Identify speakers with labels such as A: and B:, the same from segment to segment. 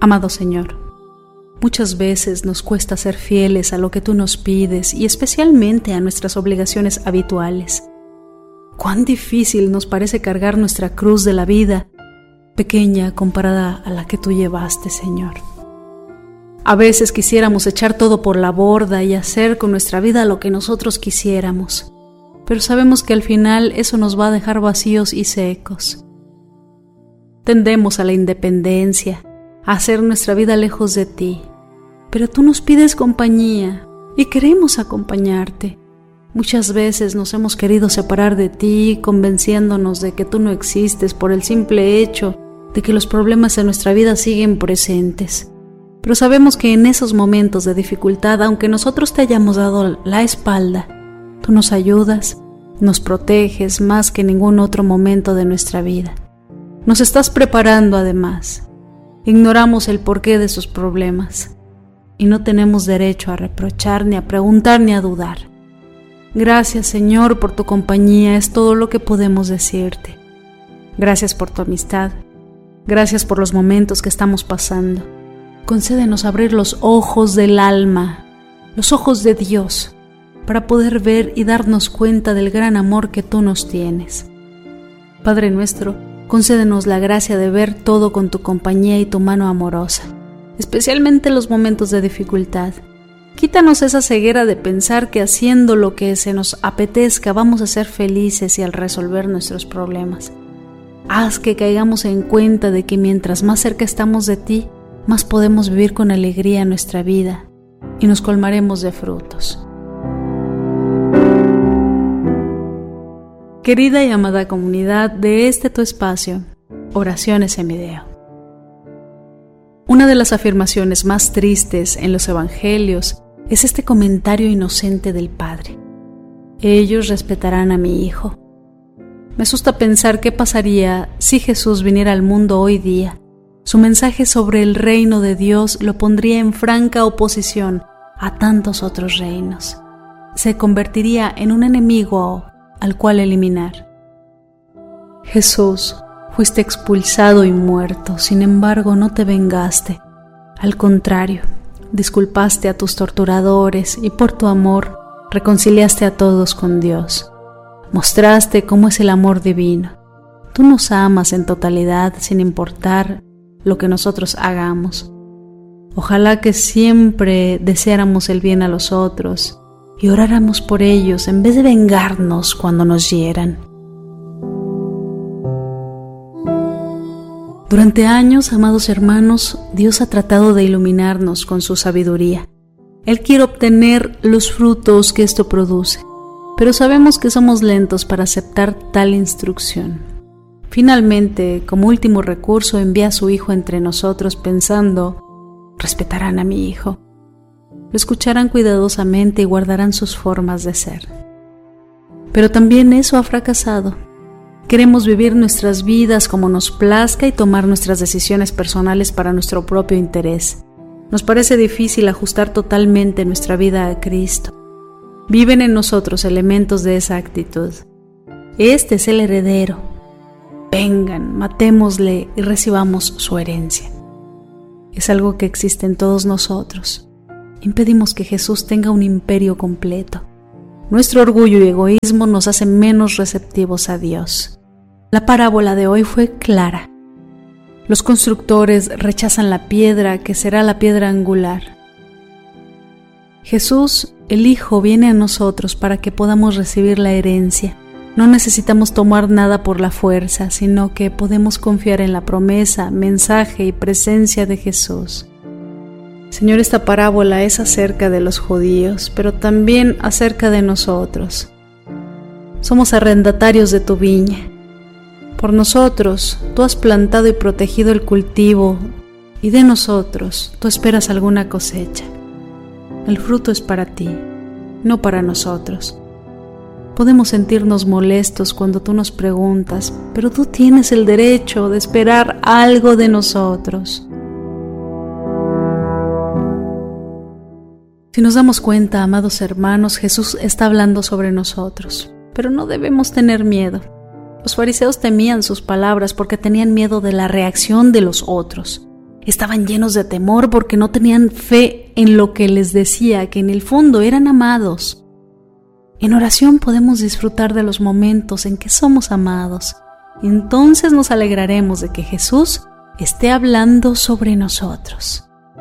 A: Amado Señor, muchas veces nos cuesta ser fieles a lo que tú nos pides y especialmente a nuestras obligaciones habituales. Cuán difícil nos parece cargar nuestra cruz de la vida, pequeña comparada a la que tú llevaste, Señor. A veces quisiéramos echar todo por la borda y hacer con nuestra vida lo que nosotros quisiéramos, pero sabemos que al final eso nos va a dejar vacíos y secos. Tendemos a la independencia, a hacer nuestra vida lejos de ti, pero tú nos pides compañía y queremos acompañarte. Muchas veces nos hemos querido separar de ti, convenciéndonos de que tú no existes por el simple hecho de que los problemas en nuestra vida siguen presentes. Pero sabemos que en esos momentos de dificultad, aunque nosotros te hayamos dado la espalda, tú nos ayudas, nos proteges más que en ningún otro momento de nuestra vida. Nos estás preparando además. Ignoramos el porqué de esos problemas y no tenemos derecho a reprochar, ni a preguntar, ni a dudar. Gracias, Señor, por tu compañía, es todo lo que podemos decirte. Gracias por tu amistad. Gracias por los momentos que estamos pasando. Concédenos abrir los ojos del alma, los ojos de Dios, para poder ver y darnos cuenta del gran amor que tú nos tienes. Padre nuestro, concédenos la gracia de ver todo con tu compañía y tu mano amorosa, especialmente en los momentos de dificultad. Quítanos esa ceguera de pensar que haciendo lo que se nos apetezca vamos a ser felices y al resolver nuestros problemas. Haz que caigamos en cuenta de que mientras más cerca estamos de ti, más podemos vivir con alegría nuestra vida y nos colmaremos de frutos. Querida y amada comunidad de tu espacio, Oraciones en Video. Una de las afirmaciones más tristes en los evangelios es este comentario inocente del Padre: ellos respetarán a mi Hijo. Me asusta pensar qué pasaría si Jesús viniera al mundo hoy día. Su mensaje sobre el reino de Dios lo pondría en franca oposición a tantos otros reinos. Se convertiría en un enemigo al cual eliminar. Jesús, fuiste expulsado y muerto, sin embargo no te vengaste. Al contrario, disculpaste a tus torturadores y por tu amor reconciliaste a todos con Dios. Mostraste cómo es el amor divino. Tú nos amas en totalidad sin importar lo que nosotros hagamos. Ojalá que siempre deseáramos el bien a los otros y oráramos por ellos en vez de vengarnos cuando nos hieran. Durante años, amados hermanos, Dios ha tratado de iluminarnos con su sabiduría. Él quiere obtener los frutos que esto produce, pero sabemos que somos lentos para aceptar tal instrucción. Finalmente, como último recurso, envía a su Hijo entre nosotros pensando: respetarán a mi Hijo. Lo escucharán cuidadosamente y guardarán sus formas de ser. Pero también eso ha fracasado. Queremos vivir nuestras vidas como nos plazca y tomar nuestras decisiones personales para nuestro propio interés. Nos parece difícil ajustar totalmente nuestra vida a Cristo. Viven en nosotros elementos de esa actitud. Este es el heredero. Vengan, matémosle y recibamos su herencia. Es algo que existe en todos nosotros. Impedimos que Jesús tenga un imperio completo. Nuestro orgullo y egoísmo nos hacen menos receptivos a Dios. La parábola de hoy fue clara. Los constructores rechazan la piedra que será la piedra angular. Jesús, el Hijo, viene a nosotros para que podamos recibir la herencia. No necesitamos tomar nada por la fuerza, sino que podemos confiar en la promesa, mensaje y presencia de Jesús. Señor, esta parábola es acerca de los judíos, pero también acerca de nosotros. Somos arrendatarios de tu viña. Por nosotros, tú has plantado y protegido el cultivo, y de nosotros, tú esperas alguna cosecha. El fruto es para ti, no para nosotros. Podemos sentirnos molestos cuando tú nos preguntas, pero tú tienes el derecho de esperar algo de nosotros. Si nos damos cuenta, amados hermanos, Jesús está hablando sobre nosotros, pero no debemos tener miedo. Los fariseos temían sus palabras porque tenían miedo de la reacción de los otros. estaban llenos de temor porque no tenían fe en lo que les decía, que en el fondo eran amados. En oración podemos disfrutar de los momentos en que somos amados. Entonces nos alegraremos de que Jesús esté hablando sobre nosotros.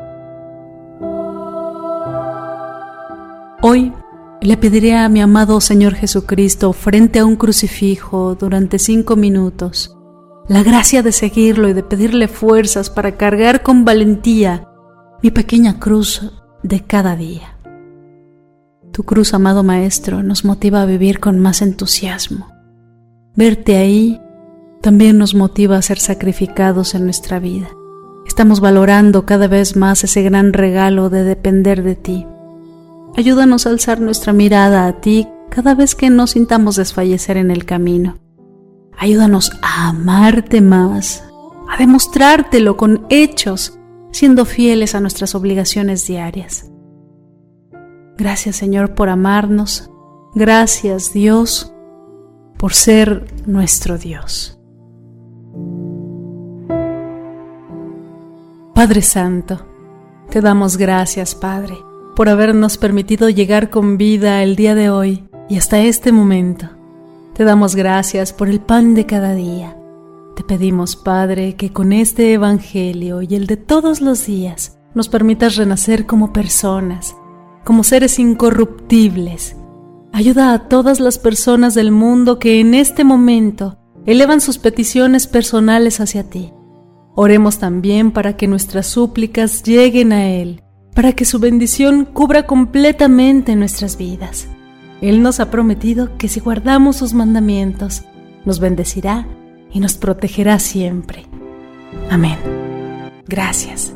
A: Hoy le pediré a mi amado Señor Jesucristo frente a un crucifijo durante 5 minutos la gracia de seguirlo y de pedirle fuerzas para cargar con valentía mi pequeña cruz de cada día. Tu cruz, amado Maestro, nos motiva a vivir con más entusiasmo. Verte ahí también nos motiva a ser sacrificados en nuestra vida. Estamos valorando cada vez más ese gran regalo de depender de ti. Ayúdanos a alzar nuestra mirada a ti cada vez que nos sintamos desfallecer en el camino. Ayúdanos a amarte más, a demostrártelo con hechos, siendo fieles a nuestras obligaciones diarias. Gracias, Señor, por amarnos. Gracias, Dios, por ser nuestro Dios. Padre Santo, te damos gracias, Padre, por habernos permitido llegar con vida el día de hoy y hasta este momento. Te damos gracias por el pan de cada día. Te pedimos, Padre, que con este Evangelio y el de todos los días nos permitas renacer como personas, como seres incorruptibles. Ayuda a todas las personas del mundo que en este momento elevan sus peticiones personales hacia ti. Oremos también para que nuestras súplicas lleguen a Él, para que su bendición cubra completamente nuestras vidas. Él nos ha prometido que si guardamos sus mandamientos, nos bendecirá y nos protegerá siempre. Amén. Gracias.